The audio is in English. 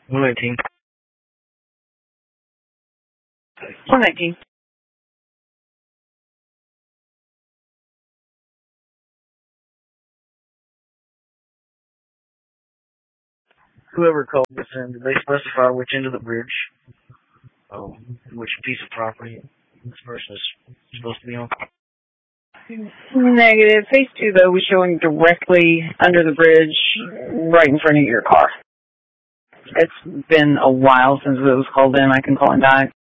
119. 119. Whoever called this in, did they specify which end of the bridge? Which piece of property this person is supposed to be on? Negative. Phase 2, though, was showing directly under the bridge, right in front of your car. It's been a while since it was called in. I can call him back.